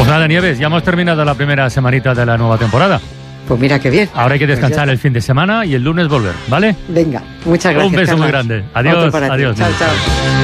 Pues nada, Nieves, ya hemos terminado la primera semanita de la nueva temporada. Pues mira qué bien. Ahora hay que descansar el fin de semana y el lunes volver, ¿vale? Venga, muchas gracias. Un beso Carlos. muy grande. Adiós, adiós. Chao, chao.